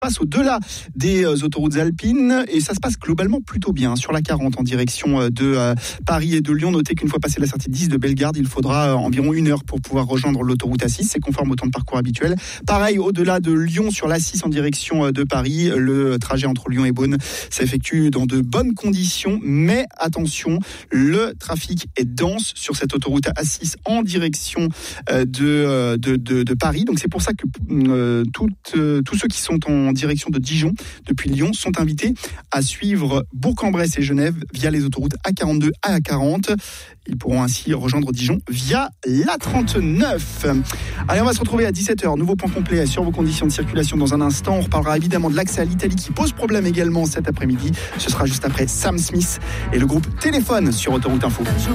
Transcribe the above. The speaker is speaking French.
passe au-delà des autoroutes alpines et ça se passe globalement plutôt bien sur la 40 en direction de Paris et de Lyon. Notez qu'une fois passé la sortie 10 de Bellegarde, il faudra environ 1 heure pour pouvoir rejoindre l'autoroute A6. C'est conforme au temps de parcours habituel. Pareil, au-delà de Lyon sur l'A6 en direction de Paris, le trajet entre Lyon et Beaune s'effectue dans de bonnes conditions, mais attention, le trafic est dense sur cette autoroute A6 en direction de Paris. Donc c'est pour ça que tous ceux qui sont en direction de Dijon depuis Lyon sont invités à suivre Bourg-en-Bresse et Genève via les autoroutes A42 à A40. Ils pourront ainsi rejoindre Dijon via l'A39. Allez, on va se retrouver à 17h. Nouveau point complet sur vos conditions de circulation dans un instant. On reparlera évidemment de l'accès à l'Italie qui pose problème également cet après-midi. Ce sera juste après Sam Smith et le groupe Téléphone sur Autoroute Info.